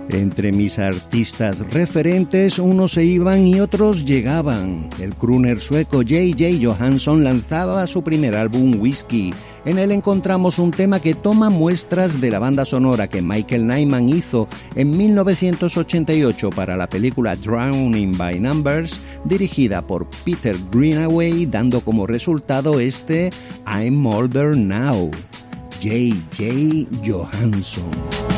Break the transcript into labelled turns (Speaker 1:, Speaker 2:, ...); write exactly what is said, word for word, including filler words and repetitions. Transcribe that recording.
Speaker 1: Entre mis artistas referentes, unos se iban y otros llegaban. El crooner sueco J J Johansson lanzaba su primer álbum Whiskey. En él encontramos un tema que toma muestras de la banda sonora que Michael Nyman hizo en mil novecientos ochenta y ocho para la película Drowning by Numbers, dirigida por Peter Greenaway, dando como resultado este I'm Older Now. J J Johansson.